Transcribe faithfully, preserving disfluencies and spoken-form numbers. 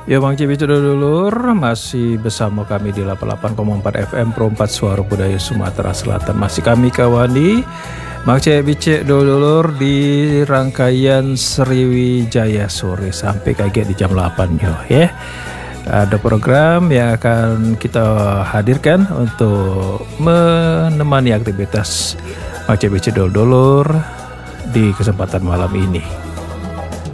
Ya Bang Cibi dulur masih bersama kami di delapan puluh delapan koma empat F M Pro empat Suara Budaya Sumatera Selatan. Masih kami kawani Bang Cibi dulur di rangkaian Sriwijaya sore sampai kaget di jam delapan yo ya. Ada program yang akan kita hadirkan untuk menemani aktivitas Bang Cibi dulur di kesempatan malam ini.